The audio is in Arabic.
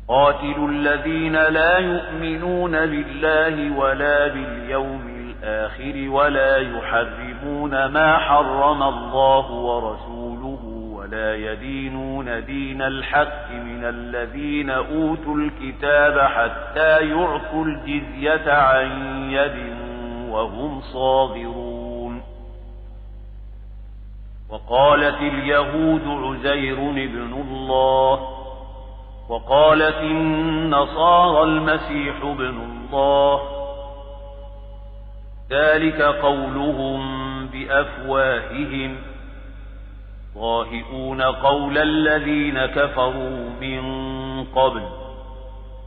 قاتلوا الذين لا يؤمنون بالله ولا باليوم الآخر ولا يحرمون ما حرم الله ورسوله ولا يدينون دين الحق من الذين أوتوا الكتاب حتى يعطوا الجزية عن يد وهم صاغرون. وقالت اليهود عزير ابن الله وقالت النصارى المسيح ابن الله، ذلك قولهم بأفواههم ضاهئون قول الذين كفروا من قبل